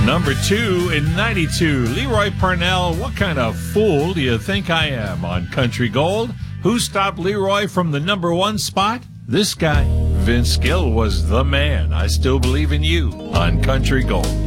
Number 2 in 92, Leroy Parnell, What Kind of Fool Do You Think I Am? On Country Gold. Who stopped Leroy from the number 1 spot? This guy. Vince Gill was the man. I Still Believe in You on Country Gold.